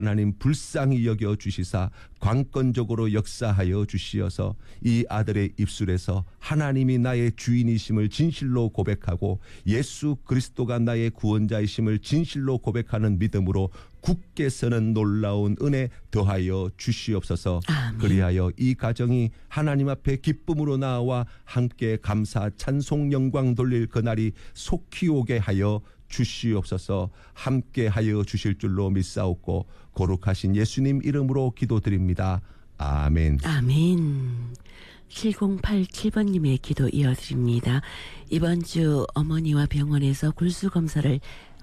하나님 불쌍히 여겨 주시사 관건적으로 역사하여 주시어서 이 아들의 입술에서 하나님이 나의 주인이심을 진실로 고백하고 예수 그리스도가 나의 구원자이심을 진실로 고백하는 믿음으로 굳게 서는 놀라운 은혜 더하여 주시옵소서. 아멘. 그리하여 이 가정이 하나님 앞에 기쁨으로 나와 함께 감사 찬송 영광 돌릴 그날이 속히 오게 하여 주시옵소서. 함께 하여 주실 줄로 믿사옵고 거룩하신 예수님 이름으로 기도드립니다. 아멘. 아멘. 7087번님의 기도 이어드립니다. 이번 주 어머니와 병원에서 골수검사를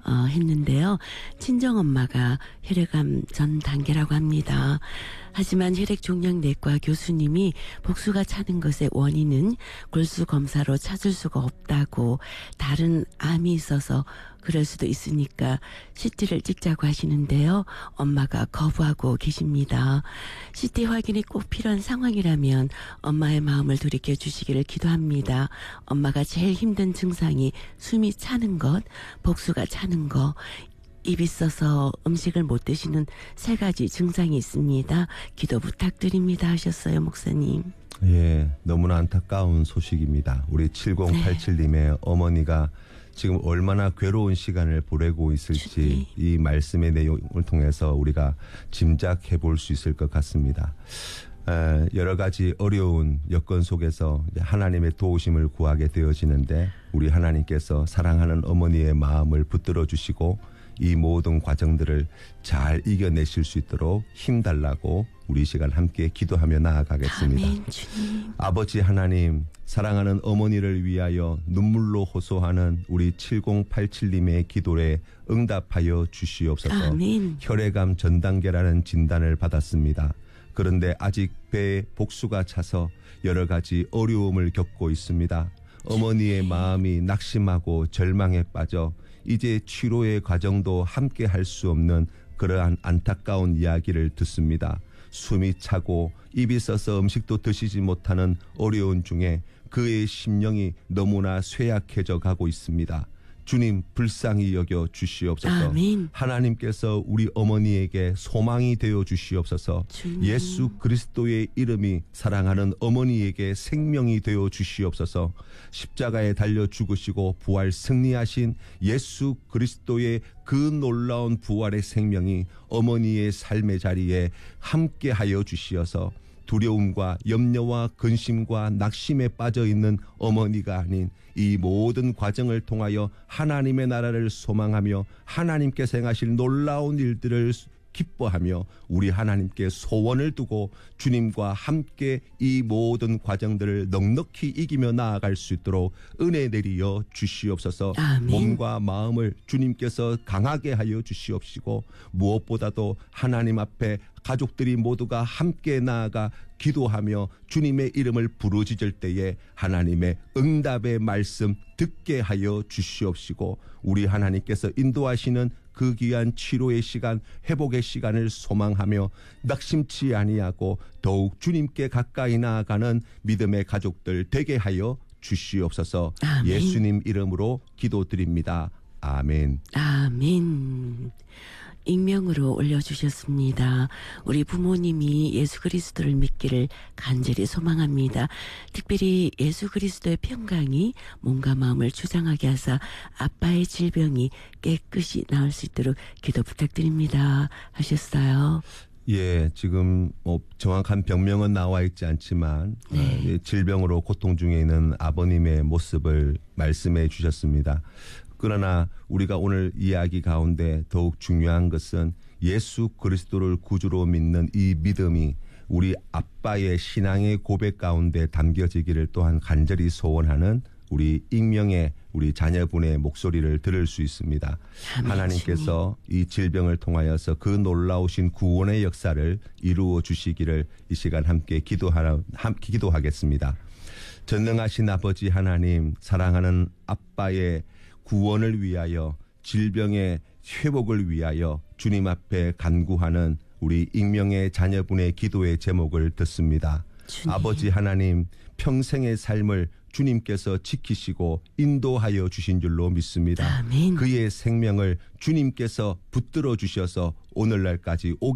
했는데요. 친정엄마가 혈액암 전 단계라고 합니다. 하지만 혈액종양내과 교수님이 복수가 차는 것의 원인은 골수검사로 찾을 수가 없다고, 다른 암이 있어서 그럴 수도 있으니까 CT를 찍자고 하시는데요. 엄마가 거부하고 계십니다. CT 확인이 꼭 필요한 상황이라면 엄마의 마음을 돌이켜 주시기를 기도합니다. 엄마가 제일 힘든 증상이 숨이 차는 것, 복수가 차는 것, 입이 써서 음식을 못 드시는 3가지 증상이 있습니다. 기도 부탁드립니다 하셨어요, 목사님. 예, 너무나 안타까운 소식입니다. 우리 7087님의 어머니가 지금 얼마나 괴로운 시간을 보내고 있을지 이 말씀의 내용을 통해서 우리가 짐작해 볼 수 있을 것 같습니다. 여러 가지 어려운 여건 속에서 하나님의 도우심을 구하게 되어지는데 우리 하나님께서 사랑하는 어머니의 마음을 붙들어 주시고 이 모든 과정들을 잘 이겨내실 수 있도록 힘달라고 우리 시간 함께 기도하며 나아가겠습니다. 아멘, 주님. 아버지 하나님, 사랑하는 어머니를 위하여 눈물로 호소하는 우리 7087님의 기도에 응답하여 주시옵소서. 아멘. 혈액암 전 단계라는 진단을 받았습니다. 그런데 아직 배에 복수가 차서 여러 가지 어려움을 겪고 있습니다. 어머니의 마음이 낙심하고 절망에 빠져 이제 치료의 과정도 함께 할 수 없는 그러한 안타까운 이야기를 듣습니다. 숨이 차고 입이 써서 음식도 드시지 못하는 어려운 중에 그의 심령이 너무나 쇠약해져 가고 있습니다. 주님 불쌍히 여겨 주시옵소서. 아멘. 하나님께서 우리 어머니에게 소망이 되어 주시옵소서. 주님. 예수 그리스도의 이름이 사랑하는 어머니에게 생명이 되어 주시옵소서. 십자가에 달려 죽으시고 부활 승리하신 예수 그리스도의 그 놀라운 부활의 생명이 어머니의 삶의 자리에 함께하여 주시어서 두려움과 염려와 근심과 낙심에 빠져있는 어머니가 아닌 이 모든 과정을 통하여 하나님의 나라를 소망하며 하나님께서 행하실 놀라운 일들을 기뻐하며 우리 하나님께 소원을 두고 주님과 함께 이 모든 과정들을 넉넉히 이기며 나아갈 수 있도록 은혜 내리어 주시옵소서. 아멘. 몸과 마음을 주님께서 강하게 하여 주시옵시고 무엇보다도 하나님 앞에 가족들이 모두가 함께 나아가 기도하며 주님의 이름을 부르짖을 때에 하나님의 응답의 말씀 듣게 하여 주시옵시고 우리 하나님께서 인도하시는 그 귀한 치료의 시간, 회복의 시간을 소망하며 낙심치 아니하고 더욱 주님께 가까이 나아가는 믿음의 가족들 되게 하여 주시옵소서. 아멘. 예수님 이름으로 기도드립니다. 아멘. 아멘. 익명으로 올려주셨습니다. 우리 부모님이 예수 그리스도를 믿기를 간절히 소망합니다. 특별히 예수 그리스도의 평강이 몸과 마음을 주장하게 하사 아빠의 질병이 깨끗이 나을 수 있도록 기도 부탁드립니다 하셨어요. 예, 지금 정확한 병명은 나와 있지 않지만 질병으로 고통 중에 있는 아버님의 모습을 말씀해 주셨습니다. 그러나 우리가 오늘 이야기 가운데 더욱 중요한 것은 예수 그리스도를 구주로 믿는 이 믿음이 우리 아빠의 신앙의 고백 가운데 담겨지기를 또한 간절히 소원하는 우리 익명의 우리 자녀분의 목소리를 들을 수 있습니다. 하나님께서 이 질병을 통하여서 그 놀라우신 구원의 역사를 이루어 주시기를 이 시간 함께 기도하겠습니다. 전능하신 아버지 하나님, 사랑하는 아빠의 구원을 위하여 질병의 회복을 위하여 주님 앞에 간구하는 우리 익명의 자녀분의 기도의 제목을 듣습니다. 주님. 아버지 하나님, 평생의 삶을 주님께서 지키시고 인도하여 주신 줄로 믿습니다. 아멘. 그의 생명을 주님께서 붙들어 주셔서 오늘날까지 오게